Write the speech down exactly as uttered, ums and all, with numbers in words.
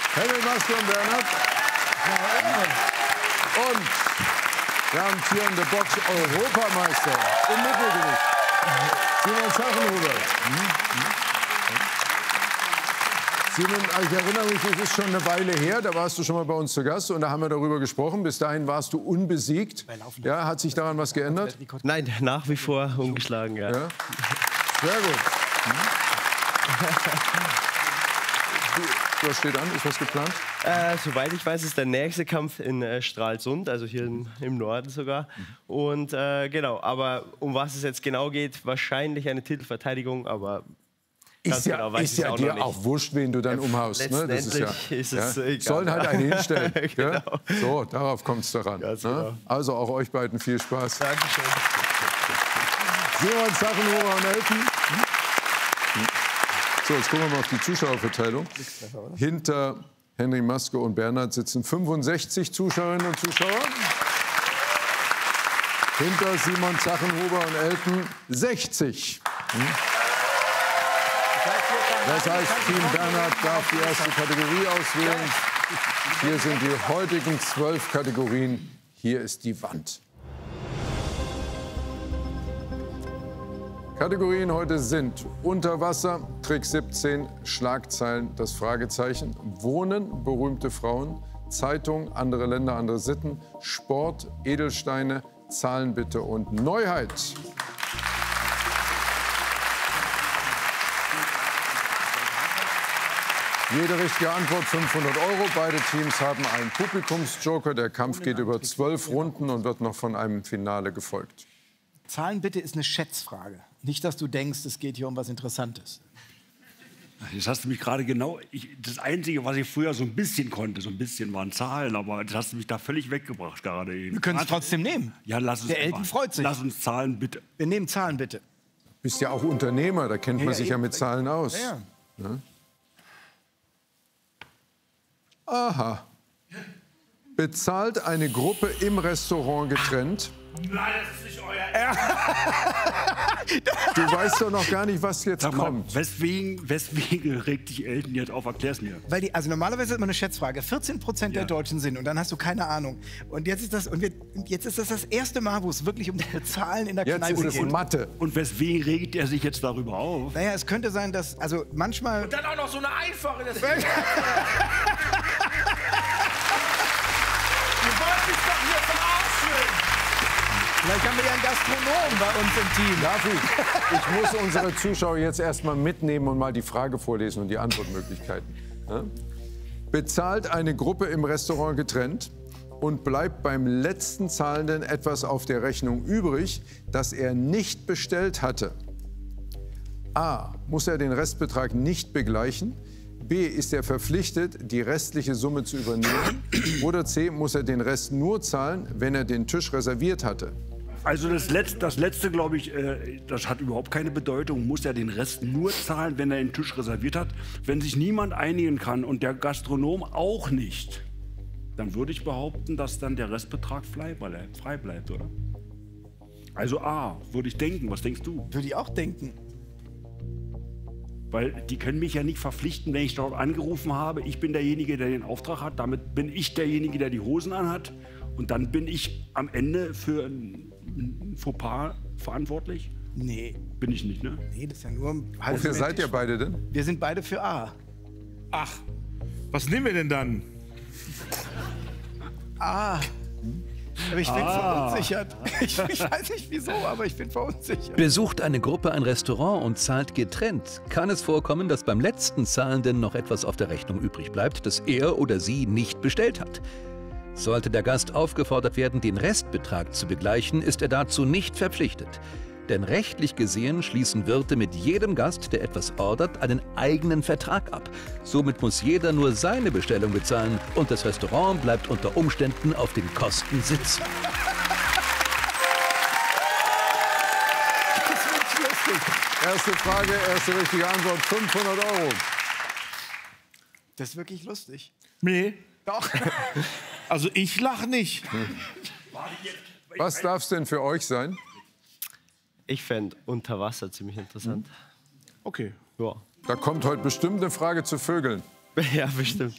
Henry, Maske und Bernhard. Und der amtierende Box-Europameister im Mittelgewicht, Simon Zachenhuber. Simon, ich erinnere mich, es ist schon eine Weile her, da warst du schon mal bei uns zu Gast und da haben wir darüber gesprochen. Bis dahin warst du unbesiegt. Ja, hat sich daran was geändert? Nein, nach wie vor ungeschlagen, ja. Ja? Sehr gut. Was steht an? Ist was geplant? Äh, soweit ich weiß, ist der nächste Kampf in äh, Stralsund, also hier in, im Norden sogar. Und äh, genau, aber um was es jetzt genau geht, wahrscheinlich eine Titelverteidigung, aber ist ja, genau weiß ist ja auch dir noch auch wurscht, wen du dann ja, umhaust. Ne? Das ist ja, ist es ja. egal. Sollen halt einen hinstellen. Genau. Ja? So, darauf kommt es daran. Ganz ne? genau. Also auch euch beiden viel Spaß. Dankeschön. Simon Zachenhuber und Elton. So, jetzt gucken wir mal auf die Zuschauerverteilung. Hinter Henry Maske und Bernhard sitzen fünfundsechzig Zuschauerinnen und Zuschauer. Hinter Simon Zachenhuber und Elton sechzig. Hm? Das heißt, Team Bernhard darf die erste Kategorie auswählen. Hier sind die heutigen zwölf Kategorien. Hier ist die Wand. Kategorien heute sind Unterwasser, Trick siebzehn, Schlagzeilen, das Fragezeichen, Wohnen, berühmte Frauen, Zeitung, andere Länder, andere Sitten, Sport, Edelsteine, Zahlen bitte und Neuheit. Jede richtige Antwort fünfhundert Euro. Beide Teams haben einen Publikumsjoker. Der Kampf geht über zwölf Runden und wird noch von einem Finale gefolgt. Zahlen bitte ist eine Schätzfrage. Nicht, dass du denkst, es geht hier um was Interessantes. Jetzt hast du mich gerade genau... Ich, das Einzige, was ich früher so ein bisschen konnte, so ein bisschen waren Zahlen, aber das hast du mich da völlig weggebracht gerade eben. Wir können es trotzdem nehmen. Ja, lass uns Der Elton freut sich. Lass uns Zahlen bitte. Wir nehmen Zahlen bitte. Du bist ja auch Unternehmer, da kennt man Ja, sich ja eben. mit Zahlen aus. Ja, ja. Ja? Aha. Bezahlt eine Gruppe im Restaurant getrennt? Nein, das ist nicht euer Ernst. Du weißt doch noch gar nicht, was jetzt Sag mal, kommt. weswegen, weswegen regt dich Elton jetzt auf? Erklär's mir. Weil die, also normalerweise ist immer eine Schätzfrage. vierzehn Prozent Ja. der Deutschen sind und dann hast du keine Ahnung. Und jetzt ist das, und wir, jetzt ist das das erste Mal, wo es wirklich um die Zahlen in der Jetzt Kneipe ist es geht. Mathe. Und weswegen regt er sich jetzt darüber auf? Naja, es könnte sein, dass, also manchmal... Und dann auch noch so eine einfache. Das Ihr wollt mich doch hier verarschen. Vielleicht haben wir ja einen Gastronom bei uns im Team. Darf ich? Ich muss unsere Zuschauer jetzt erstmal mitnehmen und mal die Frage vorlesen und die Antwortmöglichkeiten. Ja? Bezahlt eine Gruppe im Restaurant getrennt und bleibt beim letzten Zahlenden etwas auf der Rechnung übrig, das er nicht bestellt hatte? A. Muss er den Restbetrag nicht begleichen? B. Ist er verpflichtet, die restliche Summe zu übernehmen? Oder C. Muss er den Rest nur zahlen, wenn er den Tisch reserviert hatte? Also das letzte, das letzte glaube ich, äh, das hat überhaupt keine Bedeutung. Muss er den Rest nur zahlen, wenn er den Tisch reserviert hat? Wenn sich niemand einigen kann und der Gastronom auch nicht, dann würde ich behaupten, dass dann der Restbetrag frei bleibt, frei bleibt, oder? Also A, würde ich denken. Was denkst du? Würde ich auch denken. Weil die können mich ja nicht verpflichten, wenn ich dort angerufen habe. Ich bin derjenige, der den Auftrag hat. Damit bin ich derjenige, der die Hosen anhat. Und dann bin ich am Ende für ein, ein Fauxpas verantwortlich? Nee. Bin ich nicht, ne? Nee, das ist ja nur... Wofür seid ihr beide denn? Wir sind beide für A. Ach, was nehmen wir denn dann? A. Aber ich bin Ah. verunsichert. Ich, ich weiß nicht wieso, aber ich bin verunsichert. Besucht eine Gruppe ein Restaurant und zahlt getrennt, kann es vorkommen, dass beim letzten Zahlenden noch etwas auf der Rechnung übrig bleibt, das er oder sie nicht bestellt hat. Sollte der Gast aufgefordert werden, den Restbetrag zu begleichen, ist er dazu nicht verpflichtet. Denn rechtlich gesehen schließen Wirte mit jedem Gast, der etwas ordert, einen eigenen Vertrag ab. Somit muss jeder nur seine Bestellung bezahlen und das Restaurant bleibt unter Umständen auf den Kosten sitzen. Das ist wirklich lustig. Erste Frage, erste richtige Antwort, fünfhundert Euro. Das ist wirklich lustig. Nee. Doch. Also ich lach nicht. Was darf es denn für euch sein? Ich fände Unterwasser ziemlich interessant. Okay. Ja. Da kommt heute bestimmt eine Frage zu Vögeln. Ja, bestimmt.